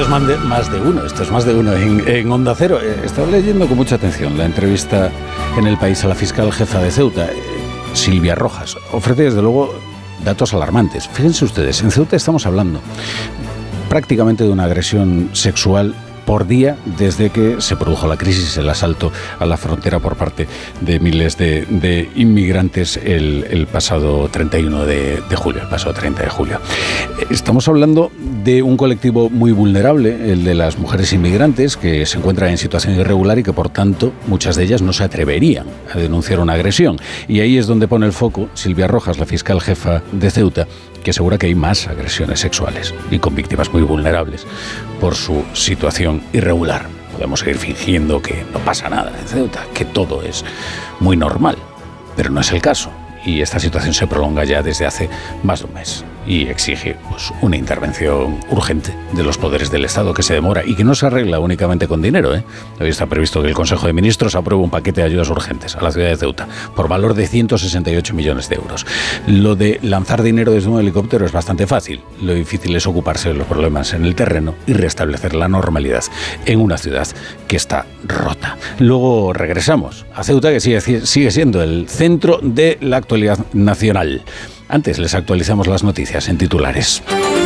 es más de uno, esto es más de uno en Onda Cero. Estaba leyendo con mucha atención la entrevista en El País a la fiscal jefa de Ceuta, Silvia Rojas. Ofrece desde luego datos alarmantes. Fíjense ustedes, en Ceuta estamos hablando prácticamente de una agresión sexual por día desde que se produjo la crisis, el asalto a la frontera por parte de miles de inmigrantes el pasado 31 de julio, el pasado 30 de julio. Estamos hablando de un colectivo muy vulnerable, el de las mujeres inmigrantes, que se encuentran en situación irregular y que, por tanto, muchas de ellas no se atreverían a denunciar una agresión. Y ahí es donde pone el foco Silvia Rojas, la fiscal jefa de Ceuta, que asegura que hay más agresiones sexuales y con víctimas muy vulnerables por su situación irregular. Podemos seguir fingiendo que no pasa nada en Ceuta, que todo es muy normal, pero no es el caso. Y esta situación se prolonga ya desde hace más de un mes y exige pues, una intervención urgente de los poderes del Estado que se demora y que no se arregla únicamente con dinero. Hoy está previsto que el Consejo de Ministros apruebe un paquete de ayudas urgentes a la ciudad de Ceuta por valor de 168 millones de euros. Lo de lanzar dinero desde un helicóptero es bastante fácil. Lo difícil es ocuparse de los problemas en el terreno y restablecer la normalidad en una ciudad que está rota. Luego regresamos a Ceuta, que sigue siendo el centro de la actualidad nacional. Antes les actualizamos las noticias en titulares.